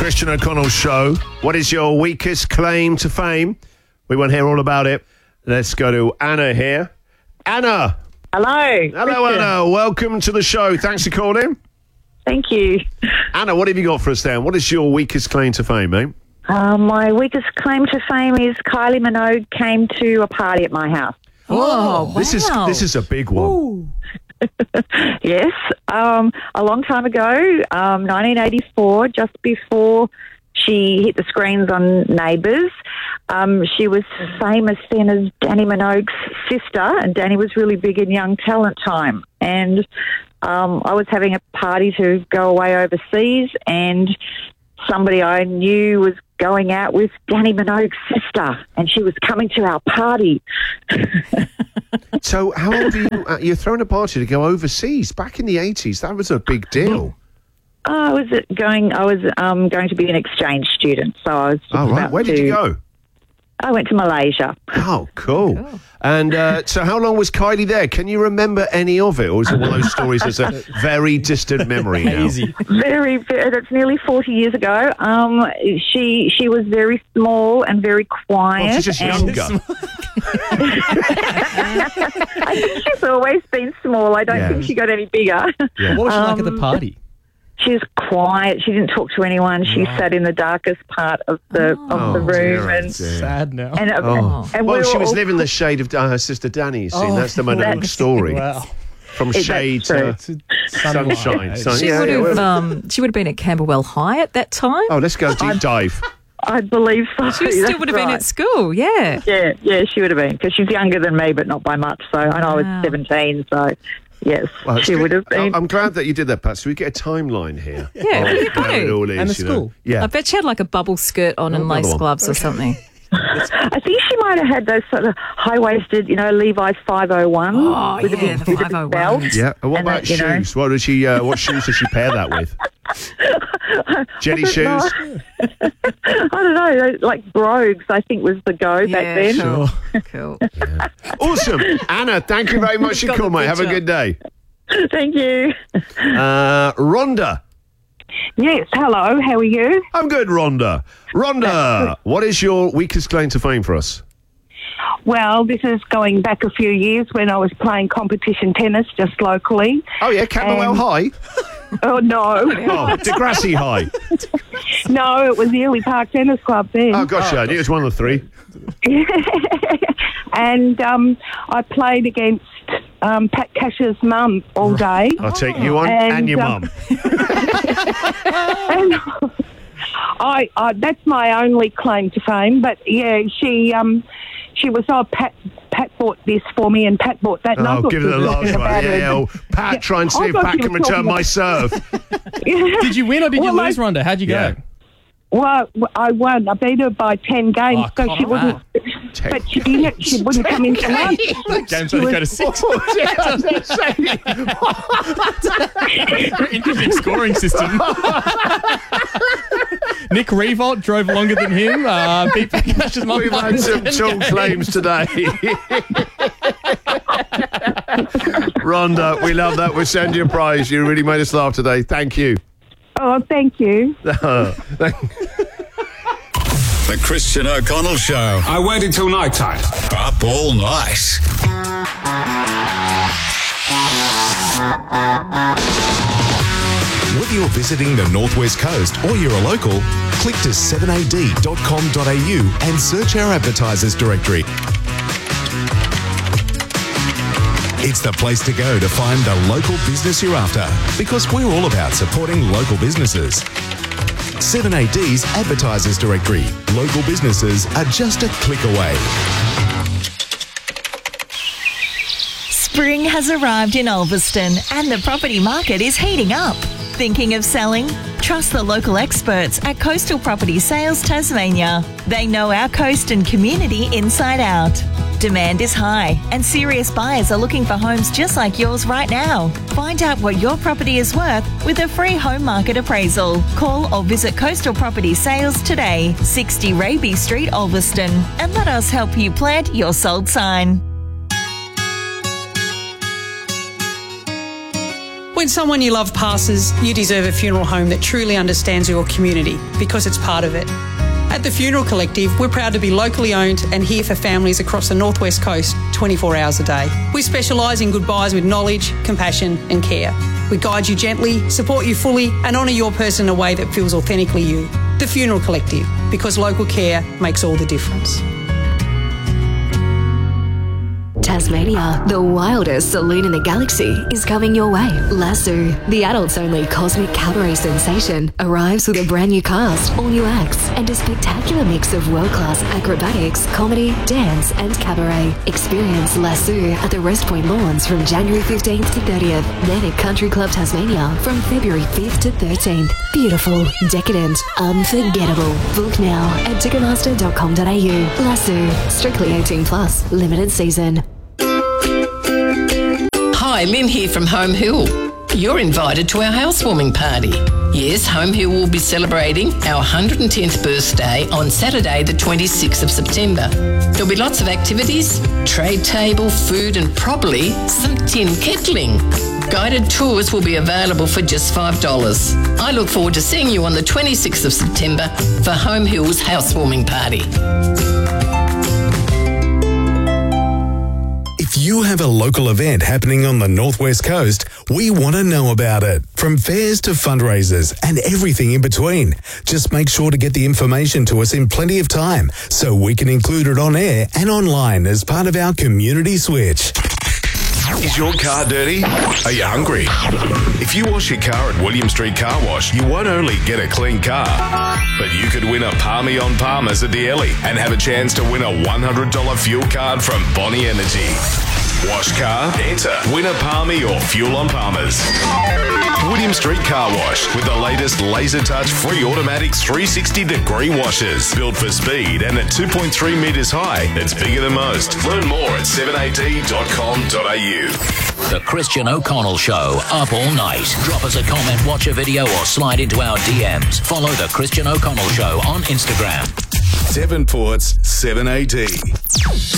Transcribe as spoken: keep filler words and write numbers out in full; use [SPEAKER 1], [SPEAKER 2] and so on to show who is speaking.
[SPEAKER 1] Christian O'Connell Show. What is your weakest claim to fame? We want to hear all about it. Let's go to Anna here. Anna.
[SPEAKER 2] Hello.
[SPEAKER 1] Hello,
[SPEAKER 2] Christian.
[SPEAKER 1] Anna. Welcome to the show. Thanks for calling.
[SPEAKER 2] Thank you.
[SPEAKER 1] Anna, what have you got for us there? What is your weakest claim to fame, mate?
[SPEAKER 2] Uh, my weakest claim to fame is Kylie Minogue came to a party at my house.
[SPEAKER 3] Oh,
[SPEAKER 1] This is
[SPEAKER 3] wow.
[SPEAKER 1] this is a big one.
[SPEAKER 3] Ooh.
[SPEAKER 2] Yes, um, a long time ago, um, nineteen eighty-four, just before she hit the screens on Neighbours. Um, she was famous then as Danny Minogue's sister, and Danny was really big in Young Talent time. And um, I was having a party to go away overseas, and somebody I knew was going out with Danny Minogue's sister, and she was coming to our party.
[SPEAKER 1] So how old are you? Uh, you're throwing a party to go overseas. Back in the eighties, that was a big deal.
[SPEAKER 2] Oh, I was going. I was um, going to be an exchange student, so I was. Just
[SPEAKER 1] Oh, right.
[SPEAKER 2] about
[SPEAKER 1] Where did
[SPEAKER 2] to-
[SPEAKER 1] you go?
[SPEAKER 2] I went to Malaysia.
[SPEAKER 1] Oh, cool.
[SPEAKER 3] Cool.
[SPEAKER 1] And uh, so how long was Kylie there? Can you remember any of it? Or is it one of those stories that's a very distant memory now?
[SPEAKER 3] Easy.
[SPEAKER 2] Very, very. That's nearly forty years ago. Um, she she was very small and very quiet.
[SPEAKER 1] Well, she's just
[SPEAKER 2] and
[SPEAKER 1] younger.
[SPEAKER 2] I think she's always been small. I don't
[SPEAKER 1] Yeah.
[SPEAKER 2] think she got any bigger.
[SPEAKER 1] Yeah.
[SPEAKER 3] What was she like at the
[SPEAKER 2] Um,
[SPEAKER 3] party?
[SPEAKER 2] She was quiet. She didn't talk to anyone. She sat in the darkest part of the of the
[SPEAKER 1] Oh,
[SPEAKER 2] room,
[SPEAKER 1] dear,
[SPEAKER 2] and
[SPEAKER 1] oh, dear.
[SPEAKER 3] Sad now.
[SPEAKER 2] and, uh,
[SPEAKER 1] Oh.
[SPEAKER 2] and we
[SPEAKER 1] Well,
[SPEAKER 2] were
[SPEAKER 1] she was
[SPEAKER 2] all-
[SPEAKER 1] living the shade of uh, her sister Danny, you see.
[SPEAKER 3] Oh,
[SPEAKER 1] That's the Minogue
[SPEAKER 2] that's-
[SPEAKER 1] story.
[SPEAKER 3] Wow.
[SPEAKER 1] From
[SPEAKER 2] That's
[SPEAKER 1] shade
[SPEAKER 2] true.
[SPEAKER 1] to sunshine. So,
[SPEAKER 4] She
[SPEAKER 1] yeah,
[SPEAKER 4] would
[SPEAKER 1] yeah,
[SPEAKER 4] have.
[SPEAKER 1] well-
[SPEAKER 4] Um, she would have been at Camberwell High at that time.
[SPEAKER 1] Oh, let's go deep dive.
[SPEAKER 2] I believe so.
[SPEAKER 4] she still
[SPEAKER 2] That's
[SPEAKER 4] would have been
[SPEAKER 2] right.
[SPEAKER 4] at school. Yeah.
[SPEAKER 2] Yeah, yeah, she would have been, because she's younger than me, but not by much. So I know I was
[SPEAKER 4] Wow.
[SPEAKER 2] seventeen. So yes,
[SPEAKER 1] Well, it's
[SPEAKER 2] she
[SPEAKER 1] good.
[SPEAKER 2] would have been.
[SPEAKER 1] I'm glad that you did that, Pat. So we get a timeline here.
[SPEAKER 4] Yeah,
[SPEAKER 1] of
[SPEAKER 4] you got
[SPEAKER 1] how it
[SPEAKER 4] to.
[SPEAKER 1] all is,
[SPEAKER 3] And the
[SPEAKER 1] you know.
[SPEAKER 3] school.
[SPEAKER 1] Yeah.
[SPEAKER 4] I bet she had like a bubble skirt on and
[SPEAKER 1] another
[SPEAKER 4] lace
[SPEAKER 1] one.
[SPEAKER 4] gloves or something.
[SPEAKER 2] I think she might have had those sort of high-waisted, you know, Levi's five oh one.
[SPEAKER 4] Oh,
[SPEAKER 2] with a
[SPEAKER 4] yeah,
[SPEAKER 2] big,
[SPEAKER 4] the
[SPEAKER 2] with a big
[SPEAKER 4] five oh one.
[SPEAKER 2] belt.
[SPEAKER 1] Yeah. And what
[SPEAKER 2] And
[SPEAKER 1] about
[SPEAKER 2] that, you know-
[SPEAKER 1] shoes? What does she? Uh, what shoes does she pair that with? Jelly
[SPEAKER 2] I don't
[SPEAKER 1] shoes.
[SPEAKER 2] know. I don't know, those, like brogues, I think was the go back
[SPEAKER 4] Yeah,
[SPEAKER 2] then.
[SPEAKER 4] sure. Cool.
[SPEAKER 1] Awesome, Anna. Thank you very much for
[SPEAKER 4] Got
[SPEAKER 1] your call,
[SPEAKER 4] the
[SPEAKER 1] mate. Have a
[SPEAKER 4] picture.
[SPEAKER 1] good day.
[SPEAKER 2] Thank you.
[SPEAKER 1] Uh, Rhonda.
[SPEAKER 2] Yes, hello, how are you?
[SPEAKER 1] I'm good, Rhonda. Rhonda, what is your weakest claim to fame for us?
[SPEAKER 5] Well, this is going back a few years when I was playing competition tennis just locally.
[SPEAKER 1] Oh, yeah, Camberwell
[SPEAKER 5] Um,
[SPEAKER 1] High.
[SPEAKER 5] Oh, no.
[SPEAKER 1] Oh, Degrassi High.
[SPEAKER 5] No, it was the Ely Park Tennis Club then.
[SPEAKER 1] Oh, gosh, yeah, I knew it was one of the three.
[SPEAKER 5] And um, I played against um, Pat Cash's mum all day.
[SPEAKER 1] I'll take you on and,
[SPEAKER 5] And,
[SPEAKER 1] your
[SPEAKER 5] um,
[SPEAKER 1] mum.
[SPEAKER 5] And I, I, that's my only claim to fame. But, yeah, she um, she was, oh, Pat, Pat bought this for me and Pat bought that. And I
[SPEAKER 1] Oh,
[SPEAKER 5] thought
[SPEAKER 1] give
[SPEAKER 5] she
[SPEAKER 1] it a
[SPEAKER 5] was
[SPEAKER 1] last
[SPEAKER 5] talking
[SPEAKER 1] one.
[SPEAKER 5] about
[SPEAKER 1] Yeah,
[SPEAKER 5] her-
[SPEAKER 1] yeah. Oh, Pat,
[SPEAKER 5] Yeah.
[SPEAKER 1] try and see
[SPEAKER 5] I
[SPEAKER 1] if
[SPEAKER 5] thought
[SPEAKER 1] Pat
[SPEAKER 5] she
[SPEAKER 1] can
[SPEAKER 5] was
[SPEAKER 1] return
[SPEAKER 5] talking
[SPEAKER 1] my serve.
[SPEAKER 3] Did you win or did you
[SPEAKER 5] Well,
[SPEAKER 3] lose,
[SPEAKER 5] I-
[SPEAKER 3] Rhonda? How'd you
[SPEAKER 1] Yeah.
[SPEAKER 3] go?
[SPEAKER 5] Well, I won. I beat her by ten games,
[SPEAKER 3] Oh,
[SPEAKER 5] so
[SPEAKER 3] come
[SPEAKER 5] she
[SPEAKER 3] on.
[SPEAKER 5] wouldn't.
[SPEAKER 1] Ten
[SPEAKER 5] But she didn't. She wouldn't come into lunch.
[SPEAKER 3] Games only go to six. Interesting scoring system. Nick Revolt drove longer than him. Uh, beat Pat Cash's mum.
[SPEAKER 1] We've
[SPEAKER 3] by
[SPEAKER 1] had some
[SPEAKER 3] ten
[SPEAKER 1] tall
[SPEAKER 3] games.
[SPEAKER 1] claims today. Rhonda, we love that. We'll send you a prize. You really made us laugh today. Thank you.
[SPEAKER 5] Oh, thank you.
[SPEAKER 6] The Christian O'Connell Show.
[SPEAKER 7] I waited till night time.
[SPEAKER 6] Up all night.
[SPEAKER 8] Whether you're visiting the Northwest Coast or you're a local, click to seven a d dot com dot a u and search our advertisers directory. It's the place to go to find the local business you're after, because we're all about supporting local businesses. seven A D's advertisers directory. Local businesses are just a click away.
[SPEAKER 9] Spring has arrived in Ulverston and the property market is heating up. Thinking of selling? Trust the local experts at Coastal Property Sales Tasmania. They know our coast and community inside out. Demand is high and serious buyers are looking for homes just like yours right now. Find out what your property is worth with a free home market appraisal. Call or visit Coastal Property Sales today, sixty Raby Street, Ulverston, and let us help you plant your sold sign.
[SPEAKER 7] When someone you love passes, you deserve a funeral home that truly understands your community because it's part of it. At the Funeral Collective, we're proud to be locally owned and here for families across the Northwest Coast twenty-four hours a day. We specialise in goodbyes with knowledge, compassion and care. We guide you gently, support you fully and honour your person in a way that feels authentically you. The Funeral Collective, because local care makes all the difference.
[SPEAKER 10] Tasmania, the wildest saloon in the galaxy, is coming your way. Lasso, the adults-only cosmic cabaret sensation, arrives with a brand new cast, all new acts, and a spectacular mix of world-class acrobatics, comedy, dance, and cabaret. Experience Lasso at the Rest Point Lawns from January fifteenth to thirtieth, then at Country Club Tasmania from February fifth to thirteenth. Beautiful, decadent, unforgettable. Book now at ticketmaster dot com dot a u. Lasso, strictly eighteen plus, limited season.
[SPEAKER 11] Hi, Lynn here from Home Hill. You're invited to our housewarming party. Yes, Home Hill will be celebrating our one hundred tenth birthday on Saturday the twenty-sixth of September. There'll be lots of activities, trade table, food and probably some tin kettling. Guided tours will be available for just five dollars. I look forward to seeing you on the twenty-sixth of September for Home Hill's housewarming party.
[SPEAKER 8] If you have a local event happening on the Northwest Coast, we want to know about it. From fairs to fundraisers and everything in between. Just make sure to get the information to us in plenty of time so we can include it on air and online as part of our community switch.
[SPEAKER 12] Is your car dirty? Are you hungry? If you wash your car at William Street Car Wash, you won't only get a clean car, but you could win a Palmy on Palmers at the Ellie and have a chance to win a one hundred dollars fuel card from Bonnie Energy. Wash car, enter, win a Palmy or fuel on Palmers. William Street Car Wash with the latest laser touch free automatic three hundred sixty degree washers. Built for speed and at two point three metres high. It's bigger than most. Learn more at seven a d dot com dot a u.
[SPEAKER 13] The Christian O'Connell Show, up all night. Drop us a comment, watch a video or slide into our D Ms. Follow The Christian O'Connell Show on Instagram.
[SPEAKER 12] Devonport's seven A D.